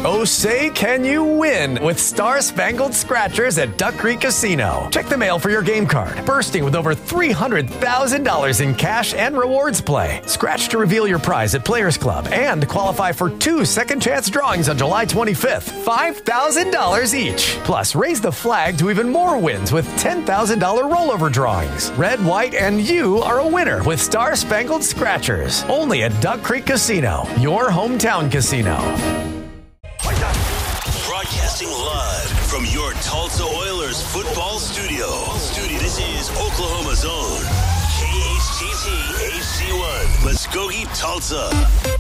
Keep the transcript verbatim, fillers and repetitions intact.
Oh, say can you win with Star Spangled Scratchers at Duck Creek Casino. Check the mail for your game card, bursting with over three hundred thousand dollars in cash and rewards play. Scratch to reveal your prize at Players Club and qualify for two second chance drawings on July twenty-fifth. five thousand dollars each. Plus, raise the flag to even more wins with ten thousand dollars rollover drawings. Red, white, and you are a winner with Star Spangled Scratchers. Only at Duck Creek Casino, your hometown casino. Broadcasting live from your Tulsa Oilers football studio. Studio. This is Oklahoma's own K H T T H C one, Muskogee, Tulsa.